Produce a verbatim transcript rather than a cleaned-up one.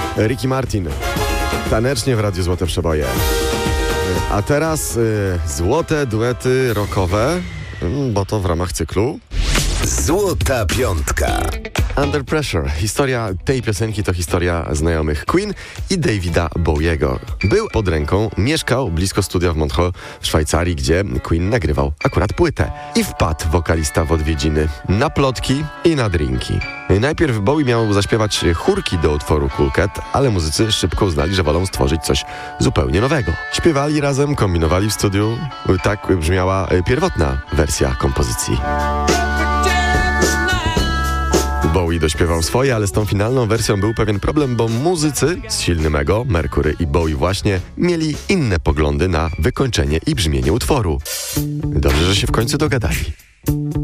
Ricky Martin. Tanecznie w Radiu Złote Przeboje. A teraz y, złote duety rockowe, bo to w ramach cyklu Złota Piątka. Under Pressure. Historia tej piosenki to historia znajomych Queen i Davida Bowiego. Był pod ręką, mieszkał blisko studia w Montreux w Szwajcarii, gdzie Queen nagrywał akurat płytę. I wpadł wokalista w odwiedziny na plotki i na drinki. Najpierw Bowie miał zaśpiewać chórki do utworu Cool Cat, ale muzycy szybko uznali, że wolą stworzyć coś zupełnie nowego. Śpiewali razem, kombinowali w studiu. Tak brzmiała pierwotna wersja kompozycji. Bowie dośpiewał swoje, ale z tą finalną wersją był pewien problem, bo muzycy z silnym ego, Mercury i Bowie właśnie, mieli inne poglądy na wykończenie i brzmienie utworu. Dobrze, że się w końcu dogadali.